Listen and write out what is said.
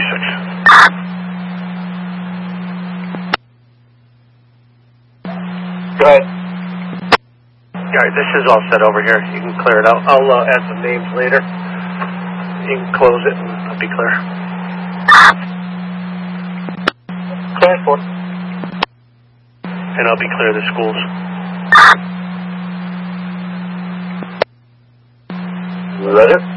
Go ahead. All right, this is all set over here. You can clear it out. I'll add some names later. You can close it and I'll be clear. Clear for. And I'll be clear of the schools. Roger.